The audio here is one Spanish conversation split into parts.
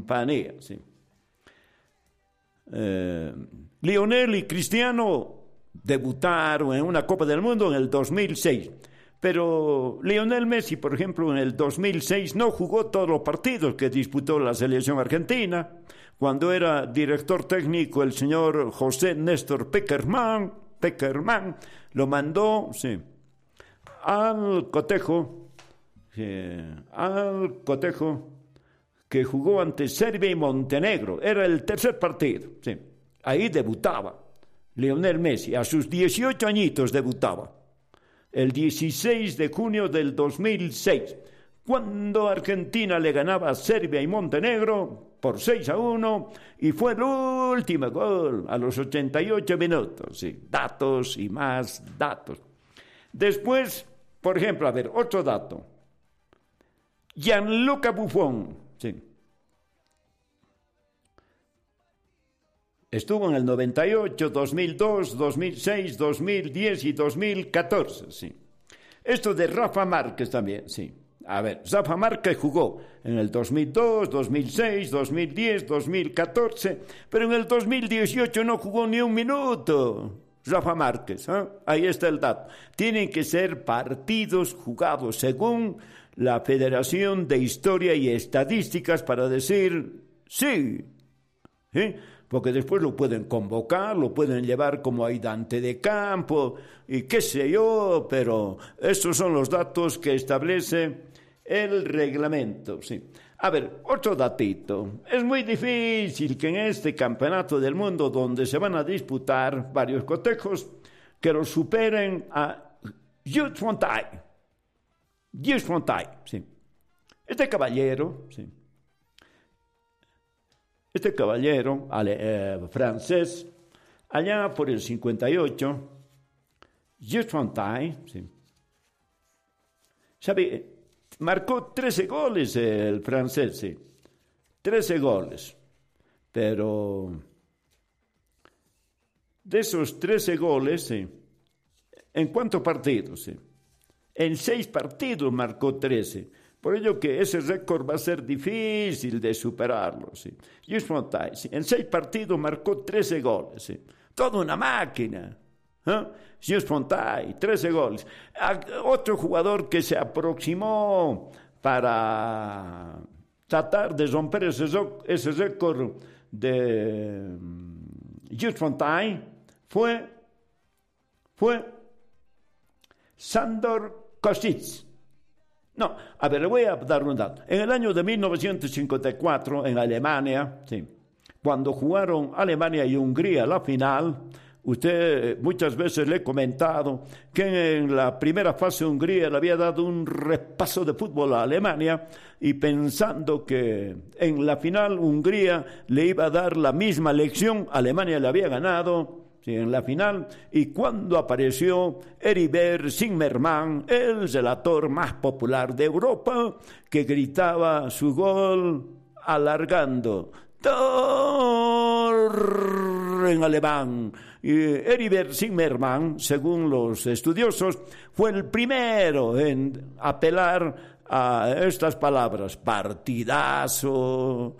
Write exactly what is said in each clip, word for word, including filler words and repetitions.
compañía, sí. Eh, Lionel y Cristiano debutaron en una Copa del Mundo en el dos mil seis, pero Lionel Messi, por ejemplo, en el dos mil seis no jugó todos los partidos que disputó la selección argentina. Cuando era director técnico el señor José Néstor Peckerman, Peckerman lo mandó, sí, al cotejo, sí, al cotejo que jugó ante Serbia y Montenegro. Era el tercer partido, sí. Ahí debutaba Lionel Messi, a sus dieciocho añitos debutaba, el dieciséis de junio del dos mil seis, cuando Argentina le ganaba a Serbia y Montenegro por seis a uno, y fue el último gol a los ochenta y ocho minutos, sí, datos y más datos. Después, por ejemplo, a ver, otro dato, Gianluca Buffon, sí, estuvo en el noventa y ocho, dos mil dos, dos mil seis, dos mil diez y dos mil catorce, sí. Esto de Rafa Márquez también, sí. A ver, Rafa Márquez jugó en el dos mil dos, dos mil seis, dos mil diez, dos mil catorce, pero en el dos mil dieciocho no jugó ni un minuto. Rafa Márquez, ¿eh? Ahí está el dato. Tienen que ser partidos jugados según la Federación de Historia y Estadísticas para decir sí, ¿sí? Porque después lo pueden convocar, lo pueden llevar como ayudante de campo y qué sé yo, pero estos son los datos que establece el reglamento, sí. A ver, otro datito. Es muy difícil que en este campeonato del mundo donde se van a disputar varios cotejos que lo superen a Just Fontaine. Just Fontaine, sí. Este caballero, sí. Este caballero ale, eh, francés, allá por el cincuenta y ocho, Just Fontaine, sí. ¿Sabe? Marcó trece goles el francés, sí. trece goles. Pero de esos trece goles, sí, ¿en cuántos partidos? Sí? En seis partidos marcó trece. Por ello que ese récord va a ser difícil de superarlo, sí. Just Fontaine, sí, en seis partidos marcó trece goles, sí. Toda una máquina. ¿Eh? Just Fontaine, trece goles. Otro jugador que se aproximó para tratar de romper ese, ese récord de Just Fontaine fue, fue Sandor Kosic. No, a ver, le voy a dar un dato. En el año de mil novecientos cincuenta y cuatro, en Alemania, sí, cuando jugaron Alemania y Hungría la final, usted muchas veces le he comentado que en la primera fase Hungría le había dado un repaso de fútbol a Alemania y pensando que en la final Hungría le iba a dar la misma lección, Alemania le había ganado, sí, en la final, y cuando apareció Heribert Zimmermann, el relator más popular de Europa, que gritaba su gol alargando Tor en alemán. Y Heribert Zimmermann, según los estudiosos, fue el primero en apelar a estas palabras: partidazo,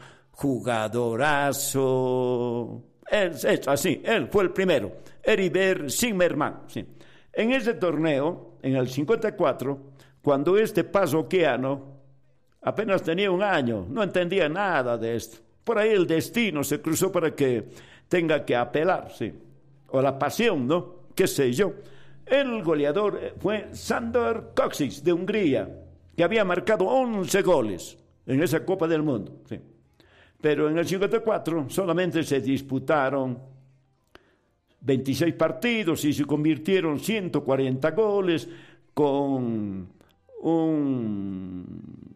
jugadorazo. Es, es así, él fue el primero, Heribert Zimmermann. Sí. En ese torneo, en el cincuenta y cuatro, cuando este parroquiano apenas tenía un año, no entendía nada de esto. Por ahí el destino se cruzó para que tenga que apelar, sí. O la pasión, ¿no? Qué sé yo. El goleador fue Sandor Kosic de Hungría, que había marcado once goles en esa Copa del Mundo, sí. Pero en el cincuenta y cuatro solamente se disputaron veintiséis partidos y se convirtieron ciento cuarenta goles con un...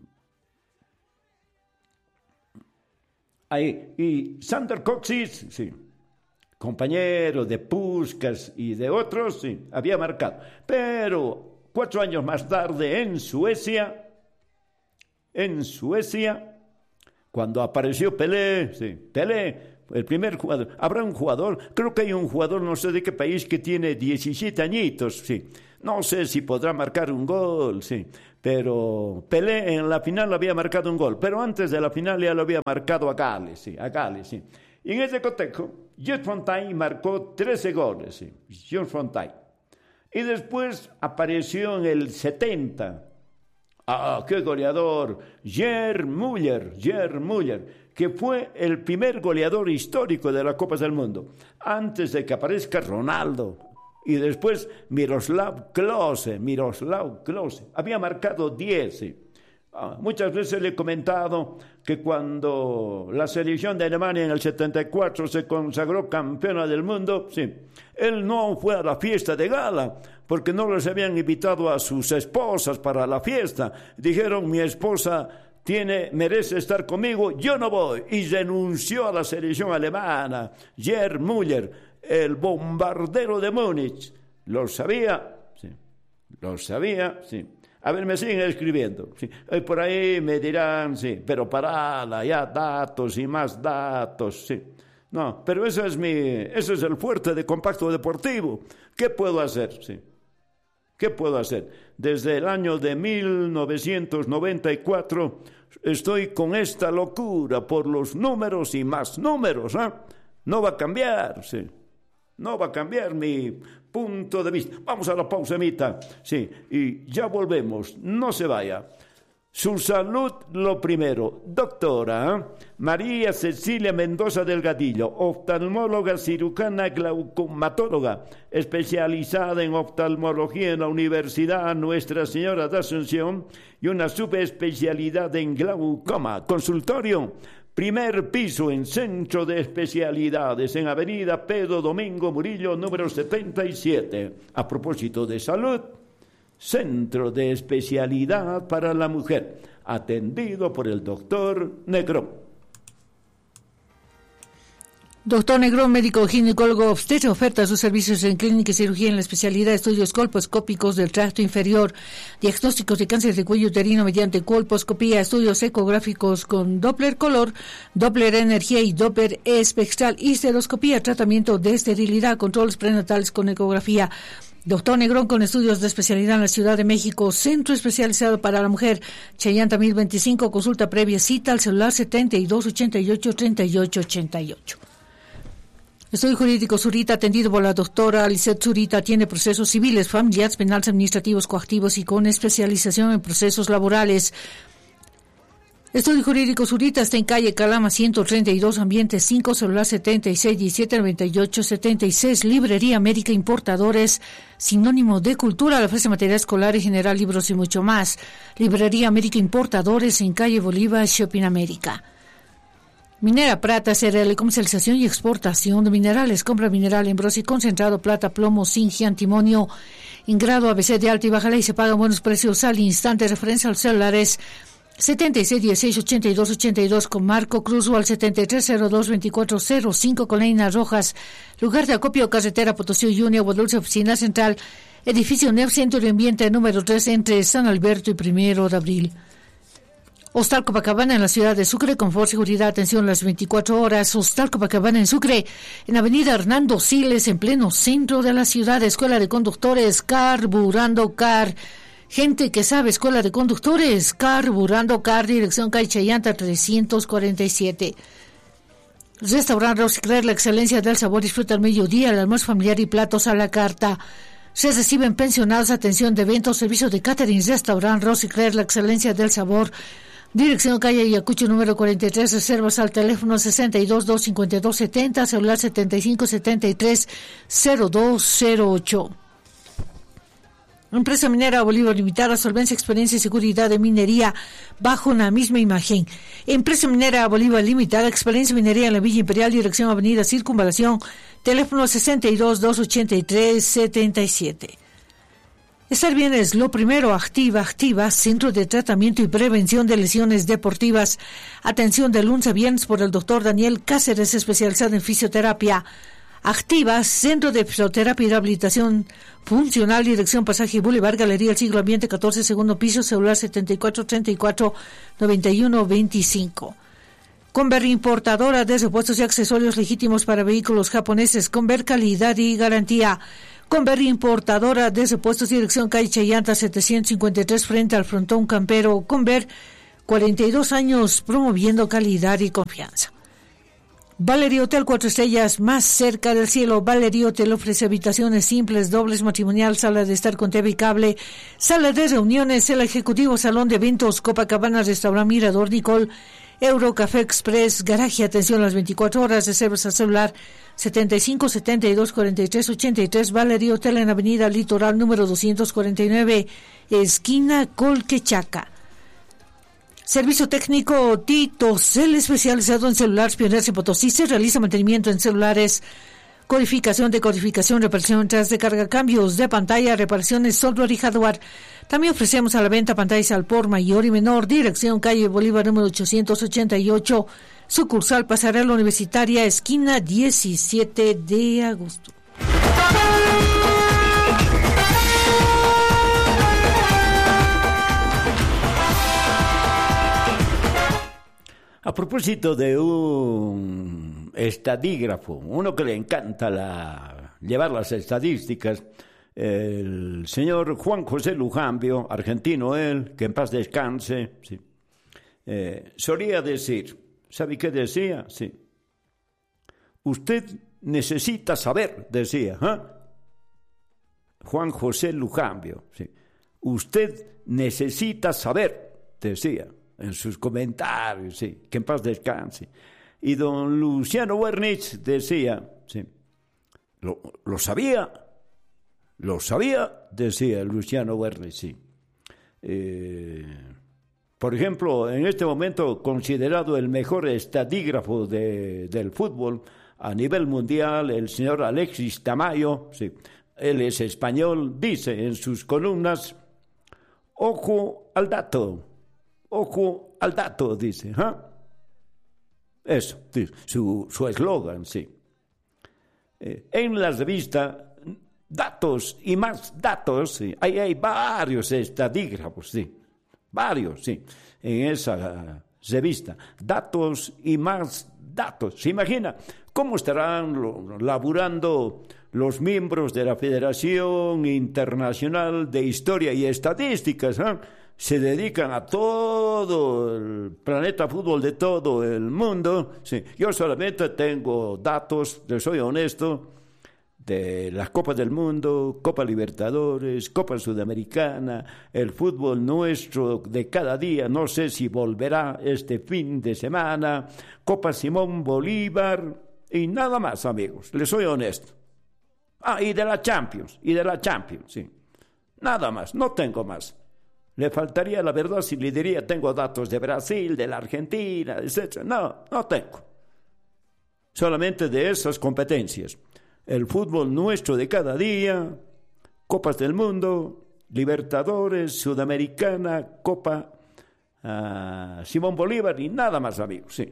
Ahí, y Sandor Kosic, sí, compañero de Puskás y de otros, sí, había marcado. Pero cuatro años más tarde en Suecia, en Suecia... Cuando apareció Pelé, sí, Pelé el primer jugador. Habrá un jugador, creo que hay un jugador, no sé de qué país, que tiene diecisiete añitos, sí. No sé si podrá marcar un gol, sí. Pero Pelé en la final había marcado un gol, pero antes de la final ya lo había marcado a Gales, sí, a Gales, sí. Y en ese cotejo, Jules Fontaine marcó trece goles, sí, Jules Fontaine. Y después apareció en el setenta, ¡ah, qué goleador! Gerd Müller, Gerd Müller, que fue el primer goleador histórico de la Copa del Mundo, antes de que aparezca Ronaldo. Y después Miroslav Klose, Miroslav Klose, había marcado diez. Sí. Ah, muchas veces le he comentado que cuando la selección de Alemania en el setenta y cuatro se consagró campeona del mundo, sí, él no fue a la fiesta de gala, porque no les habían invitado a sus esposas para la fiesta. Dijeron, mi esposa tiene, merece estar conmigo, yo no voy. Y renunció a la selección alemana. Gerd Müller, el bombardero de Múnich, lo sabía, sí, lo sabía, sí. A ver, me siguen escribiendo, sí. Y por ahí me dirán, sí, pero parala, ya datos y más datos, sí. No, pero eso es mi, eso es el fuerte de Compacto Deportivo. ¿Qué puedo hacer? Sí. ¿Qué puedo hacer? Desde el año de mil novecientos noventa y cuatro estoy con esta locura por los números y más números, ¿eh? No va a cambiar, sí. No va a cambiar mi punto de vista. Vamos a la pausa, Mita. Sí, y ya volvemos. No se vaya. Su salud, lo primero. Doctora ¿eh? María Cecilia Mendoza Delgadillo, oftalmóloga cirujana glaucomatóloga, especializada en oftalmología en la Universidad Nuestra Señora de Asunción y una subespecialidad en glaucoma. Consultorio. Primer piso en Centro de Especialidades, en Avenida Pedro Domingo Murillo, número setenta y siete. A propósito de salud, Centro de Especialidad para la Mujer, atendido por el doctor Negrón. Doctor Negrón, médico ginecólogo obstetra, oferta sus servicios en clínica y cirugía en la especialidad de estudios colposcópicos del tracto inferior, diagnósticos de cáncer de cuello uterino mediante colposcopía, estudios ecográficos con Doppler color, Doppler energía y Doppler espectral, histeroscopía, tratamiento de esterilidad, controles prenatales con ecografía. Doctor Negrón con estudios de especialidad en la Ciudad de México, Centro Especializado para la Mujer, Chayanta mil veinticinco, consulta previa, cita al celular setenta y dos ochenta y ocho treinta y ocho ochenta y ocho. Estudio Jurídico Zurita, atendido por la doctora Lisette Zurita, tiene procesos civiles, familiares, penales, administrativos, coactivos y con especialización en procesos laborales. Estudio Jurídico Zurita está en calle Calama ciento treinta y dos, ambiente cinco, celular setenta y seis diecisiete noventa y ocho setenta y seis, Librería América Importadores, sinónimo de cultura, le ofrece material escolar y general, libros y mucho más. Librería América Importadores en calle Bolívar, Shopping América. Minera Prata, cereal, comercialización y exportación de minerales, compra mineral en bronce y concentrado, plata, plomo, zinc y antimonio, en grado A B C de alta y baja ley, se pagan buenos precios al instante, referencia a los celulares setenta y seis dieciséis ochenta y dos ochenta y dos con Marco Cruz o al setenta y tres cero dos veinticuatro cero cinco con Leinas Rojas, lugar de acopio, carretera Potosí Junior, Agua Dulce, oficina central, edificio N E F, Centro de Ambiente número tres entre San Alberto y Primero de Abril. Hostal Copacabana en la ciudad de Sucre, confort, seguridad, atención las veinticuatro horas. Hostal Copacabana en Sucre, en avenida Hernando Siles, en pleno centro de la ciudad. Escuela de Conductores, Carburando Car. Gente que sabe, Escuela de Conductores, Carburando Car, dirección calle Chayanta trescientos cuarenta y siete. Restaurante Rosicler, la excelencia del sabor, disfruta al mediodía, el almuerzo familiar y platos a la carta. Se reciben pensionados, atención de eventos, servicio de catering, Restaurante Rosicler, la excelencia del sabor. Dirección calle Ayacucho número cuarenta y tres, reservas al teléfono sesenta y dos dos cincuenta y dos setenta, celular setenta y cinco setenta y tres cero dos cero ocho. Empresa Minera Bolívar Limitada, solvencia, experiencia y seguridad de minería bajo una misma imagen. Empresa Minera Bolívar Limitada, experiencia minería en la Villa Imperial, dirección Avenida Circunvalación, teléfono sesenta y dos dos ochenta y tres setenta y siete. Estar bien es lo primero. Activa, Activa, Centro de Tratamiento y Prevención de Lesiones Deportivas. Atención de lunes a viernes por el doctor Daniel Cáceres, especializado en fisioterapia. Activa, Centro de Fisioterapia y Rehabilitación Funcional, dirección Pasaje Boulevard, Galería El Siglo, ambiente catorce, segundo piso, celular setenta y cuatro treinta y cuatro noventa y uno veinticinco. Conver, importadora de repuestos y accesorios legítimos para vehículos japoneses. Conver, calidad y garantía. Conver, importadora de repuestos, dirección calle Chayanta setecientos cincuenta y tres frente al frontón Campero. Conver, cuarenta y dos años promoviendo calidad y confianza. Valerie Hotel, cuatro estrellas más cerca del cielo. Valerie Hotel ofrece habitaciones simples, dobles, matrimonial, sala de estar con T V y cable, sala de reuniones, el ejecutivo, salón de eventos, Copacabana, restaurante Mirador Nicole, Euro, Café Express, garaje, atención a las veinticuatro horas, reservas al celular setenta y cinco setenta y dos cuarenta y tres ochenta y tres. Valerie Hotel en Avenida Litoral número doscientos cuarenta y nueve, esquina Colquechaca. Servicio técnico Tito Cel, especializado en celulares pioneros en Potosí. Se realiza mantenimiento en celulares, codificación, decodificación, reparación, tras de carga, cambios de pantalla, reparaciones, software y hardware. También ofrecemos a la venta pantallas al por mayor y menor. Dirección calle Bolívar número ochocientos ochenta y ocho, sucursal Pasarela Universitaria, esquina diecisiete de agosto. A propósito de un estadígrafo, uno que le encanta la, llevar las estadísticas, el señor Juan José Lujambio, argentino él, que en paz descanse, sí, eh, solía decir, ¿sabe qué decía? Sí. Usted necesita saber, decía, ¿eh? Juan José Lujambio, sí. Usted necesita saber, decía en sus comentarios, sí, que en paz descanse. Y don Luciano Wernitz decía, sí, lo, lo sabía, lo sabía, decía Luciano Wernitz, sí. Eh, por ejemplo, en este momento considerado el mejor estadígrafo de, del fútbol a nivel mundial, el señor Alexis Tamayo, sí, él es español, dice en sus columnas, ojo al dato. Ojo al dato, dice. ¿eh? Eso, su su eslogan, sí. Eh, en la revista Datos y más datos, sí. Ahí hay varios estadígrafos, sí. Varios, sí. En esa revista. Datos y más datos. ¿Se imagina cómo estarán lo, laburando los miembros de la Federación Internacional de Historia y Estadísticas? ¿eh? Se dedican a todo el planeta fútbol de todo el mundo. Sí, yo solamente tengo datos, yo soy honesto, de las Copas del Mundo, Copa Libertadores, Copa Sudamericana, el fútbol nuestro de cada día, no sé si volverá este fin de semana, Copa Simón Bolívar y nada más, amigos, les soy honesto. Ah, y de la Champions, y de la Champions, sí. Nada más, no tengo más. Le faltaría la verdad si le diría tengo datos de Brasil, de la Argentina, etcétera. No, no tengo. Solamente de esas competencias. El fútbol nuestro de cada día, Copas del Mundo, Libertadores, Sudamericana, Copa uh, Simón Bolívar y nada más, amigos. Sí.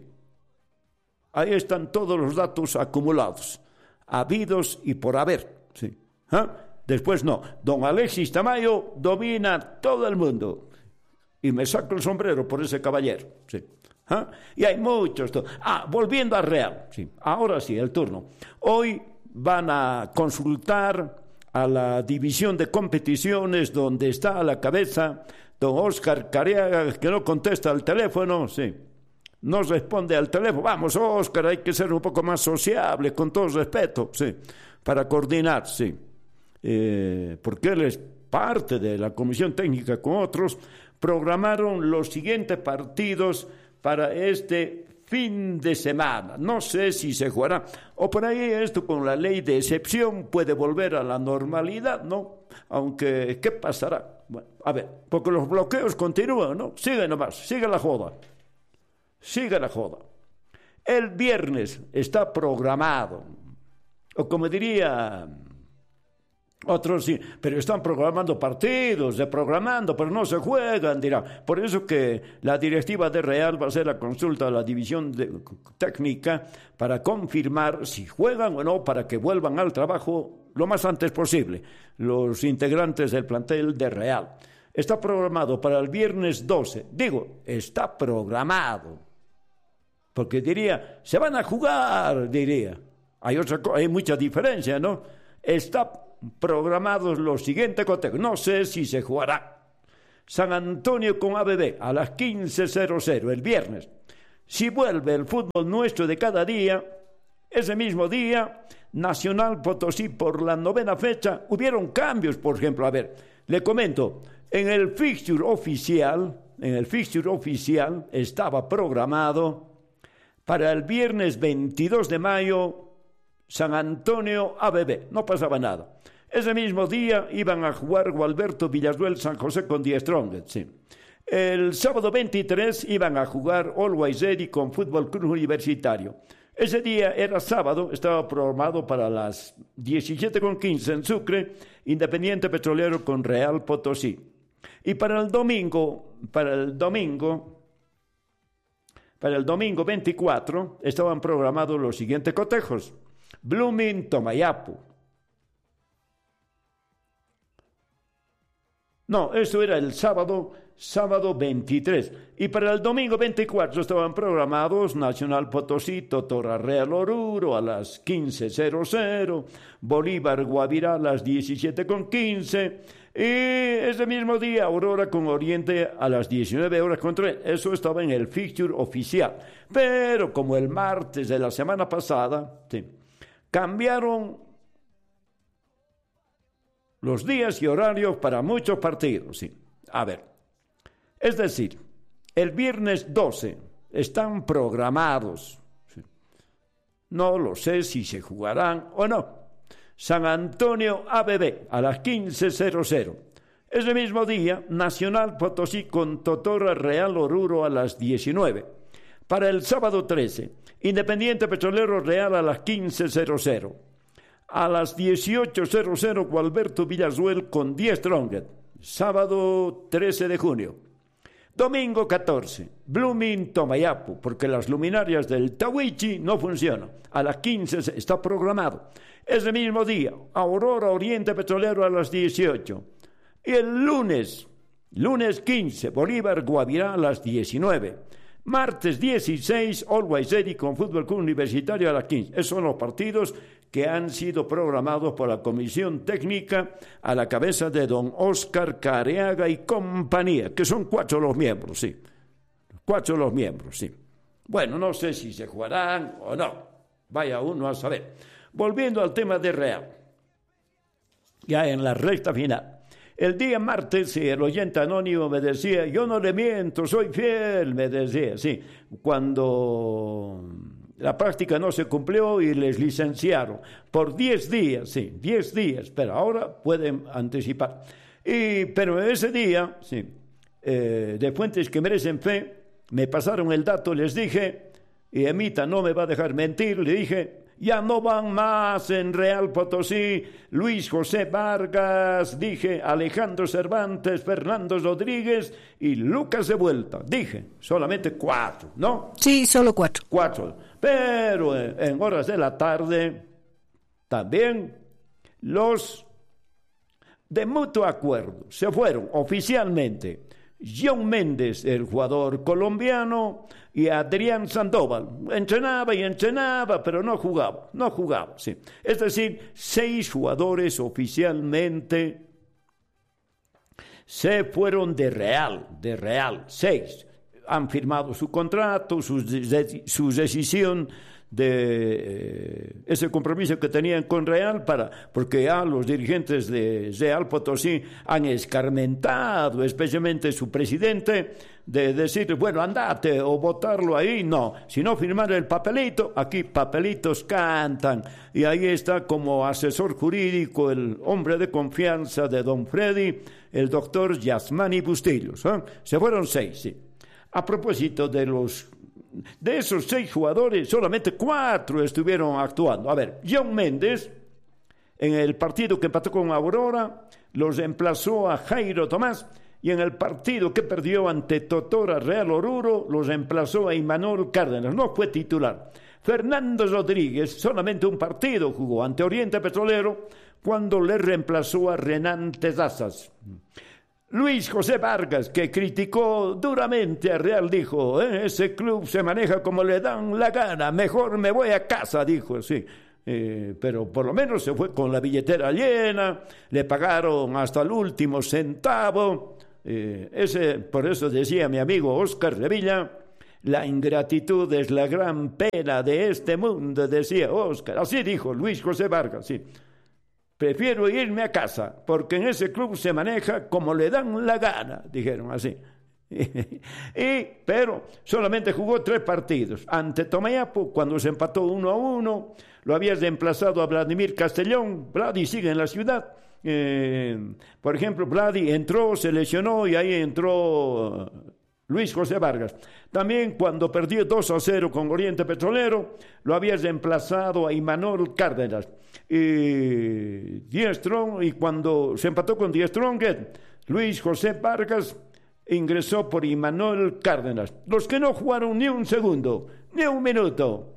Ahí están todos los datos acumulados, habidos y por haber. Sí. ¿Ah? Después no, don Alexis Tamayo domina todo el mundo. Y me saco el sombrero por ese caballero. Sí. ¿Ah? Y hay muchos. Ah, volviendo a Real. Sí. Ahora sí, el turno. Hoy van a consultar a la división de competiciones donde está a la cabeza don Óscar Cariaga, que no contesta al teléfono. Sí. No responde al teléfono. Vamos, Óscar, hay que ser un poco más sociable, con todo respeto. Sí. Para coordinar, sí. Eh, porque él es parte de la comisión técnica con otros, programaron los siguientes partidos para este fin de semana. No sé si se jugará, o por ahí esto con la ley de excepción puede volver a la normalidad, ¿no? Aunque, ¿qué pasará? Bueno, a ver, porque los bloqueos continúan, ¿no? Sigue nomás, sigue la joda, sigue la joda. El viernes está programado, o como diría otros sí, pero están programando partidos, de programando, pero no se juegan, dirá. Por eso que la directiva de Real va a hacer la consulta a la división de, técnica para confirmar si juegan o no, para que vuelvan al trabajo lo más antes posible los integrantes del plantel de Real. Está programado para el viernes doce, digo, está programado. porque diría, se van a jugar, diría. Hay, otra, hay mucha diferencia, ¿no? Está programados los siguientes cotejos. No sé si se jugará. San Antonio con A B B a las quince cero cero el viernes. Si vuelve el fútbol nuestro de cada día, ese mismo día, Nacional Potosí por la novena fecha, hubieron cambios, por ejemplo. A ver, le comento, en el fixture oficial, en el fixture oficial estaba programado para el viernes veintidós de mayo, San Antonio A B B, no pasaba nada. Ese mismo día iban a jugar Gualberto Villarruel San José con Die Strongest, sí. El sábado veintitrés iban a jugar Always Ready con Fútbol Club Universitario. Ese día era sábado, estaba programado para las diecisiete con quince en Sucre, Independiente Petrolero con Real Potosí. Y para el domingo, para el domingo, para el domingo veinticuatro estaban programados los siguientes cotejos. Blooming Tomayapu. No, eso era el sábado, sábado veintitrés. Y para el domingo veinticuatro estaban programados Nacional Potosí, Totora Real Oruro a las quince cero cero, Bolívar Guavirá a las diecisiete con quince, y ese mismo día Aurora con Oriente a las diecinueve horas con tres. Eso estaba en el fixture oficial. Pero como el martes de la semana pasada, sí, cambiaron los días y horarios para muchos partidos, sí. A ver, es decir, el viernes doce están programados, sí. No lo sé si se jugarán o no. San Antonio A B B a las quince cero cero. Ese mismo día, Nacional Potosí con Totora Real Oruro a las diecinueve. Para el sábado trece, Independiente Petrolero Real a las quince cero cero. A las dieciocho cero cero, Gualberto Villarruel con Die Strongest, sábado trece de junio. Domingo catorce, Blooming Tomayapu, porque las luminarias del Tawichi no funcionan. A las quince está programado. Ese mismo día, Aurora Oriente Petrolero a las dieciocho. Y el lunes, lunes quince, Bolívar Guavirá a las diecinueve. Martes dieciséis, Always Ready con Fútbol Club Universitario a las quince. Esos son los partidos que han sido programados por la Comisión Técnica a la cabeza de don Óscar Careaga y compañía, que son cuatro los miembros, sí. Cuatro los miembros, sí. Bueno, no sé si se jugarán o no. Vaya uno a saber. Volviendo al tema de Real, ya en la recta final. El día martes, el oyente anónimo me decía, yo no le miento, soy fiel, me decía, sí, cuando la práctica no se cumplió y les licenciaron por diez días, sí, diez días, pero ahora pueden anticipar. Y, pero ese día, sí, eh, de fuentes que merecen fe, me pasaron el dato, les dije, y Emita no me va a dejar mentir, le dije, ya no van más en Real Potosí Luis José Vargas, dije Alejandro Cervantes, Fernando Rodríguez y Lucas de Vuelta. Dije, solamente cuatro, ¿no? Sí, solo cuatro. Cuatro. Pero en horas de la tarde, también los de mutuo acuerdo se fueron oficialmente John Méndez, el jugador colombiano, y Adrián Sandoval. Entrenaba y entrenaba, pero no jugaba, no jugaba, sí. Es decir, seis jugadores oficialmente se fueron de Real, de Real, seis. Han firmado su contrato, su, su decisión de eh, ese compromiso que tenían con Real, para, porque ya los dirigentes de Real Potosí han escarmentado, especialmente su presidente, de decir, bueno, andate o votarlo ahí, no, sino firmar el papelito, aquí papelitos cantan, y ahí está como asesor jurídico el hombre de confianza de don Freddy, el doctor Yasmani Bustillos, ¿eh? Se fueron seis, sí. A propósito de los De esos seis jugadores, solamente cuatro estuvieron actuando. A ver, John Méndez, en el partido que empató con Aurora, los reemplazó a Jairo Tomás, y en el partido que perdió ante Totora Real Oruro, los reemplazó a Imanol Cárdenas, no fue titular. Fernando Rodríguez, solamente un partido jugó ante Oriente Petrolero, cuando le reemplazó a Renan Tezazas. Luis José Vargas, que criticó duramente a Real, dijo, eh, ese club se maneja como le dan la gana, mejor me voy a casa, dijo, sí. Eh, pero por lo menos se fue con la billetera llena, le pagaron hasta el último centavo. Eh, ese, por eso decía mi amigo Oscar Revilla, la ingratitud es la gran pena de este mundo, decía Oscar. Así dijo Luis José Vargas, sí. Prefiero irme a casa, porque en ese club se maneja como le dan la gana, dijeron así. y, pero solamente jugó tres partidos. Ante Tomayapo, cuando se empató uno a uno, lo había reemplazado a Vladimir Castellón. Vladi sigue en la ciudad. Eh, por ejemplo, Vladi entró, se lesionó y ahí entró Luis José Vargas. También cuando perdió dos a cero con Oriente Petrolero, lo había reemplazado a Imanol Cárdenas. Y Diestrón, y cuando se empató con Diestrón, Luis José Vargas ingresó por Imanol Cárdenas. Los que no jugaron ni un segundo, ni un minuto,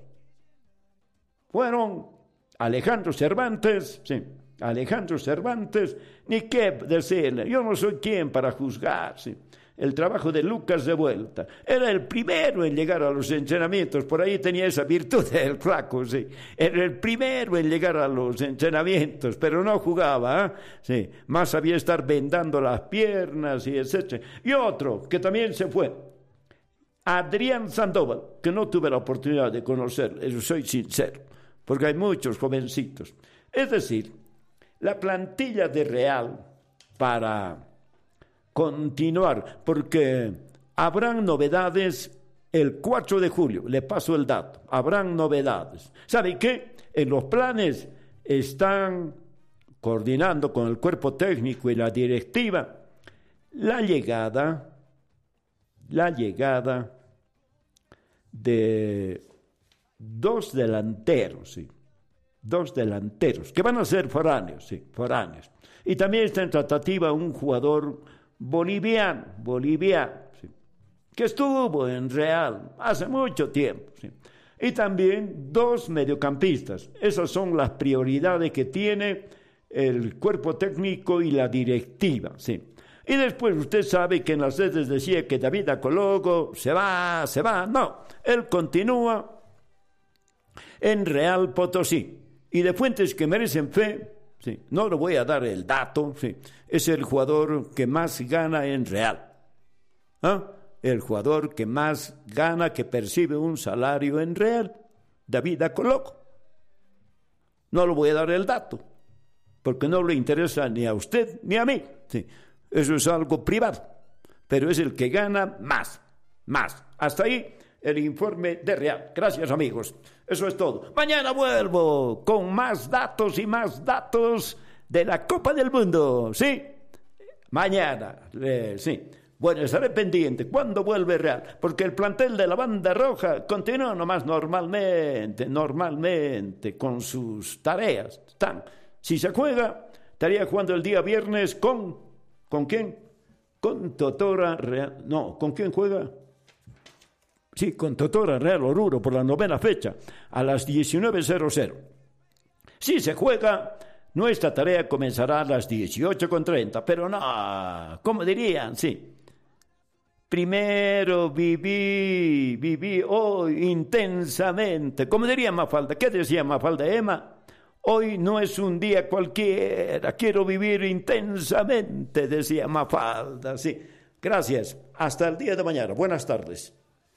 fueron Alejandro Cervantes, sí, Alejandro Cervantes, ni qué decirle, yo no soy quien para juzgar, sí. El trabajo de Lucas de Vuelta. Era el primero en llegar a los entrenamientos, por ahí tenía esa virtud del flaco, sí. Era el primero en llegar a los entrenamientos, pero no jugaba, ¿eh? Sí. Más sabía estar vendando las piernas y etcétera. Y otro que también se fue, Adrián Sandoval, que no tuve la oportunidad de conocer, eso soy sincero, porque hay muchos jovencitos. Es decir, la plantilla de Real para continuar, porque habrán novedades el cuatro de julio, le paso el dato, habrán novedades. ¿Sabe qué? En los planes están coordinando con el cuerpo técnico y la directiva la llegada, la llegada de dos delanteros, sí, dos delanteros, que van a ser foráneos, sí, foráneos. Y también está en tratativa un jugador boliviano, boliviano, sí, que estuvo en Real hace mucho tiempo, sí. Y también dos mediocampistas. Esas son las prioridades que tiene el cuerpo técnico y la directiva, sí. Y después usted sabe que en las redes decía que David Acologo se va, se va. No, él continúa en Real Potosí. Y de fuentes que merecen fe, sí, no le voy a dar el dato, sí, es el jugador que más gana en Real. ¿Ah? El jugador que más gana, que percibe un salario en Real, David Acologo. No le voy a dar el dato, porque no le interesa ni a usted ni a mí. Sí. Eso es algo privado, pero es el que gana más, más. Hasta ahí el informe de Real. Gracias, amigos. Eso es todo. Mañana vuelvo con más datos y más datos de la Copa del Mundo. ¿Sí? Mañana, eh, sí. Bueno, estaré pendiente. ¿Cuándo vuelve Real? Porque el plantel de la Banda Roja continúa nomás normalmente, normalmente, con sus tareas. Están. Si se juega, estaría jugando el día viernes con... ¿Con quién? Con Totora Real. No, ¿con quién juega? Sí, con Totora Real Oruro por la novena fecha, a las diecinueve cero. Si se juega, nuestra tarea comenzará a las dieciocho treinta, pero no, ¿cómo dirían? Sí. Primero viví, viví hoy intensamente. ¿Cómo diría Mafalda? ¿Qué decía Mafalda, Emma? Hoy no es un día cualquiera, quiero vivir intensamente, decía Mafalda. Sí, gracias. Hasta el día de mañana. Buenas tardes.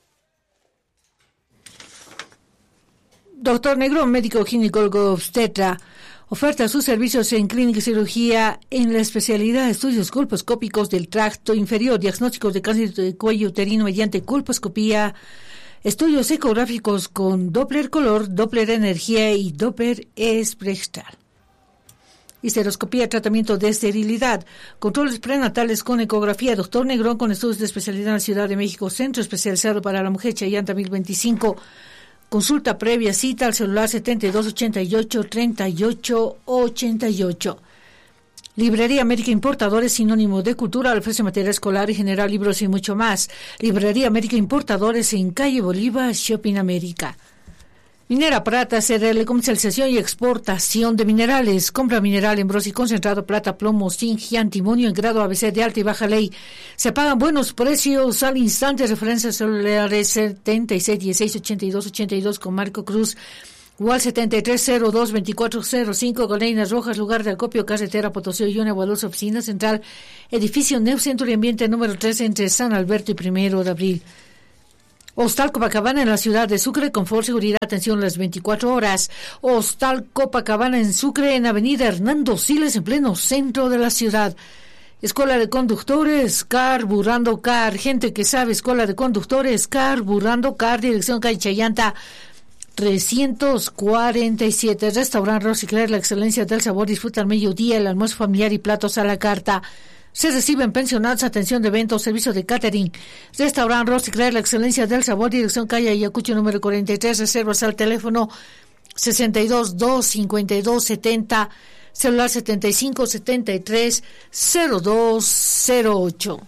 Doctor Negrón, médico ginecólogo obstetra, oferta sus servicios en clínica y cirugía en la especialidad de estudios colposcópicos del tracto inferior, diagnósticos de cáncer de cuello uterino mediante colposcopía, estudios ecográficos con Doppler color, Doppler energía y Doppler espectral. Histeroscopía, tratamiento de esterilidad, controles prenatales con ecografía. Doctor Negrón, con estudios de especialidad en la Ciudad de México, Centro Especializado para la Mujer, Chayanta mil veinticinco. Consulta previa, cita al celular setenta y dos ochenta y ocho treinta y ocho ochenta y ocho. Librería América Importadores, sinónimo de cultura, ofrece material escolar y general, libros y mucho más. Librería América Importadores en calle Bolívar, Shopping América. Minera Prata, C R L, comercialización y exportación de minerales. Compra mineral en bronce y concentrado, plata, plomo, zinc y antimonio en grado A B C de alta y baja ley. Se pagan buenos precios al instante. Referencias celulares setenta y seis dieciséis ochenta y dos ochenta y dos con Marco Cruz. Igual setenta y tres cero dos veinticuatro cero cinco, Golainas Rojas, lugar de acopio, carretera Potosí, Yone, Guadalupe, oficina central, edificio Neu Centro y Ambiente número tres entre San Alberto y Primero de Abril. Hostal Copacabana en la ciudad de Sucre, confort, seguridad, atención las veinticuatro horas. Hostal Copacabana en Sucre, en avenida Hernando Siles, en pleno centro de la ciudad. Escuela de conductores, Carburando Car, gente que sabe, escuela de conductores, Carburando Car, dirección calle Chayanta, trescientos cuarenta y siete. Restaurante Rosicler, la excelencia del sabor, disfruta al mediodía, el almuerzo familiar y platos a la carta. Se reciben pensionados, atención de eventos, servicio de catering. Restaurante Rosicler, la excelencia del sabor, dirección calle Ayacucho número cuarenta y tres, reservas al teléfono sesenta y dos dos cincuenta y dos setenta, celular setenta y cinco setenta y tres cero dos cero ocho.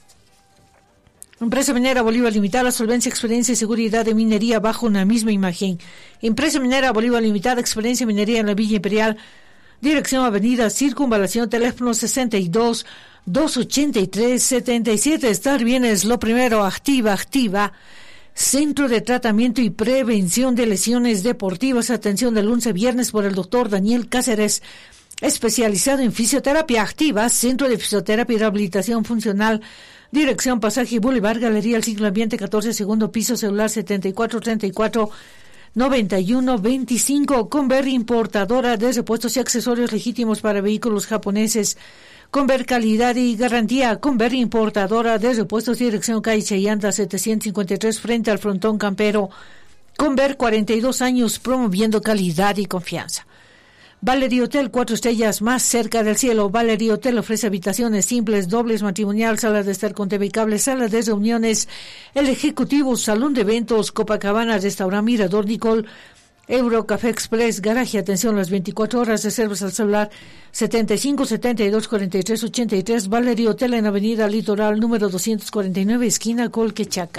Empresa Minera Bolívar Limitada, solvencia, experiencia y seguridad de minería bajo una misma imagen. Empresa Minera Bolívar Limitada, experiencia en minería en la Villa Imperial, dirección avenida Circunvalación, teléfono sesenta y dos dos ochenta y tres setenta y siete. Estar bien es lo primero. Activa, activa. Centro de Tratamiento y Prevención de Lesiones Deportivas, atención de lunes a viernes por el doctor Daniel Cáceres, especializado en fisioterapia activa, Centro de Fisioterapia y Rehabilitación Funcional, dirección Pasaje Boulevard, Galería El Siglo Ambiente, catorce, segundo piso, celular setenta y cuatro treinta y cuatro noventa y uno veinticinco. Conver, importadora de repuestos y accesorios legítimos para vehículos japoneses. Conver, calidad y garantía. Conver, importadora de repuestos, dirección calle Chayanta setecientos cincuenta y tres, frente al frontón campero. Conver, cuarenta y dos años promoviendo calidad y confianza. Valerie Hotel, cuatro estrellas más cerca del cielo. Valerie Hotel ofrece habitaciones simples, dobles, matrimonial, salas de estar con T V y cable, salas de reuniones, el ejecutivo, salón de eventos, Copacabana, restaurante Mirador Nicole, Euro Café Express, garaje, atención las veinticuatro horas, reservas al celular setenta y cinco setenta y dos cuarenta y tres ochenta y tres. Valerie Hotel en avenida Litoral número doscientos cuarenta y nueve, esquina Colquechaca.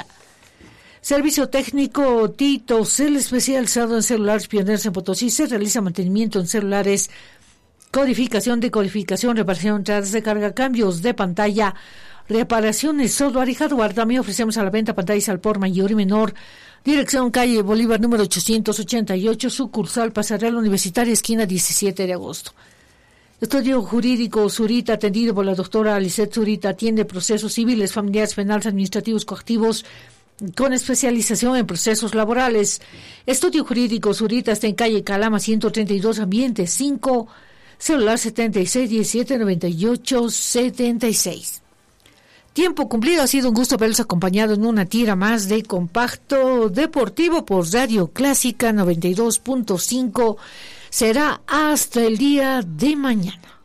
Servicio técnico Tito Cel, especializado en celulares, pioneros en Potosí. Se realiza mantenimiento en celulares, codificación, decodificación, reparación, entradas de carga, cambios de pantalla, reparaciones, software y hardware. También ofrecemos a la venta pantallas al por mayor y menor. Dirección calle Bolívar número ochocientos ochenta y ocho, sucursal Pasarela Universitaria, esquina diecisiete de agosto. Estudio Jurídico Zurita, atendido por la doctora Alicet Zurita, atiende procesos civiles, familiares, penales, administrativos, coactivos, con especialización en procesos laborales. Estudio Jurídico Zurita está en calle Calama ciento treinta y dos, ambiente cinco, celular setenta y seis diecisiete noventa y ocho setenta y seis. Tiempo cumplido, ha sido un gusto verlos acompañado en una tira más de Compacto Deportivo por Radio Clásica noventa y dos punto cinco. Será hasta el día de mañana.